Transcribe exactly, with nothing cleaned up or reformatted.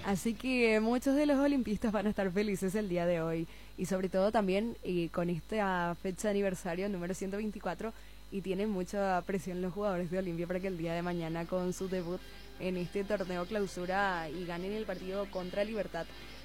Así que muchos de los olimpistas van a estar felices el día de hoy y sobre todo también y con esta fecha de aniversario número ciento veinticuatro y tienen mucha presión los jugadores de Olimpia para que el día de mañana con su debut en este torneo clausura y ganen el partido contra Libertad